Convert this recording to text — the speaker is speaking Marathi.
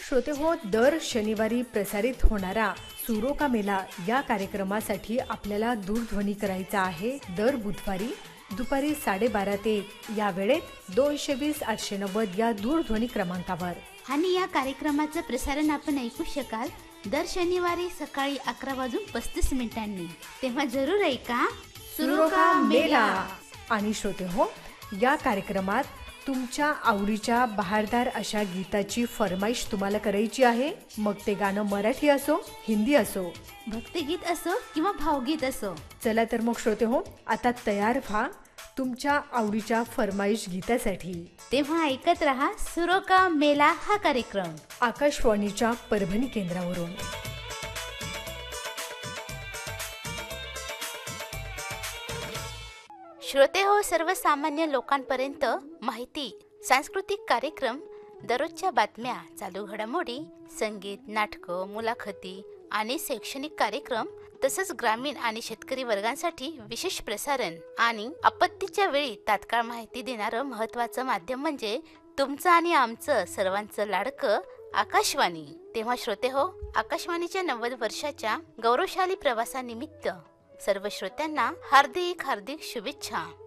श्रोते हो, दर शनिवारी प्रसारित होणारा सुरोका मेला या कार्यक्रमासाठी आपल्याला दूरध्वनी करायचा आहे. दर बुधवारी दुपारी 12:30 ते 1 या वेळेत 220-890 या दूरध्वनी क्रमांकावर. आणि या कार्यक्रमाचं प्रसारण आपण ऐकू शकाल दर शनिवारी सकाळी 11:35 तेव्हा जरूर ऐका सुरोका मेला. आणि श्रोते हो, या कार्यक्रमात तुमच्या आवडीच्या बहारदार अशा गीताची फरमाईश तुम्हाला करायची आहे. मग ते गाणं मराठी असो, हिंदी असो, भक्तिगीत असो किंवा भावगीत असो. चला तर मग श्रोते हो, आता तयार व्हा तुमच्या आवडीच्या फरमाईश गीतासाठी. तेव्हा ऐकत रहा सुरोका मेला हा कार्यक्रम आकाशवाणीच्या परभणी केंद्रावरून. श्रोते हो, सर्वसामान्य लोकांपर्यंत माहिती, सांस्कृतिक कार्यक्रम, दररोजच्या बातम्या, चालू घडामोडी, संगीत, नाटकं, मुलाखती आणि शैक्षणिक कार्यक्रम, तसंच ग्रामीण आणि शेतकरी वर्गांसाठी विशेष प्रसारण आणि आपत्तीच्या वेळी तात्काळ माहिती देणारं महत्त्वाचं माध्यम म्हणजे तुमचं आणि आमचं सर्वांचं लाडकं आकाशवाणी. तेव्हा श्रोते हो, आकाशवाणीच्या 90 वर्षाच्या गौरवशाली प्रवासानिमित्त सर्व श्रोत्यांना हार्दिक शुभेच्छा.